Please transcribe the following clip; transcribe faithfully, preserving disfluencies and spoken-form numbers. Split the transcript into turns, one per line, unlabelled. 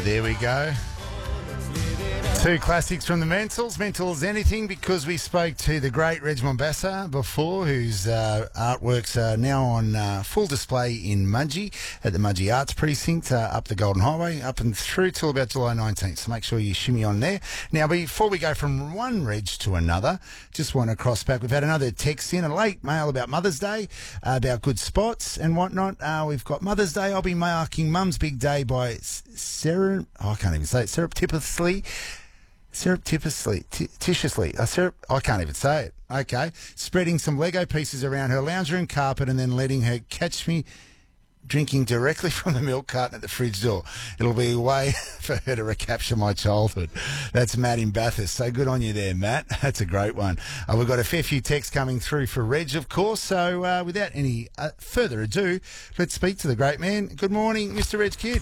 there we go. Two classics from the Mentals. Mentals anything, because we spoke to the great Reg Mombassa before, whose uh, artworks are now on uh, full display in Mudgee at the Mudgee Arts Precinct, uh, up the Golden Highway, up and through till about July nineteenth. So make sure you shimmy on there. Now, before we go from one Reg to another, just want to cross back. We've had another text in, a late mail about Mother's Day, uh, about good spots and whatnot. Uh, we've got Mother's Day. I'll be marking Mum's Big Day by Sarah, oh, I can't even say it, surreptitiously. Surreptitiously, t- titiously, uh, syrup, I can't even say it. Okay. Spreading some Lego pieces around her lounge room carpet and then letting her catch me drinking directly from the milk carton at the fridge door. It'll be a way for her to recapture my childhood. That's Matt in Bathurst. So good on you there, Matt. That's a great one. Uh, we've got a fair few texts coming through for Reg, of course. So uh, without any uh, further ado, let's speak to the great man. Good morning, Mister Reg Kidd.